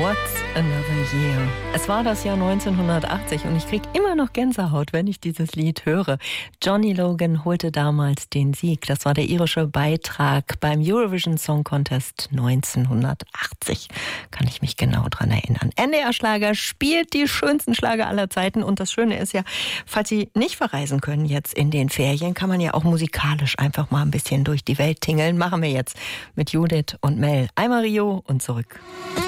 What's Another Year? Es war das Jahr 1980 und ich krieg immer noch Gänsehaut, wenn ich dieses Lied höre. Johnny Logan holte damals den Sieg. Das war der irische Beitrag beim Eurovision Song Contest 1980. Kann ich mich genau dran erinnern. NDR Schlager spielt die schönsten Schlager aller Zeiten und das Schöne ist ja, falls Sie nicht verreisen können jetzt in den Ferien, kann man ja auch musikalisch einfach mal ein bisschen durch die Welt tingeln. Machen wir jetzt mit Judith und Mel. Einmal Rio und zurück.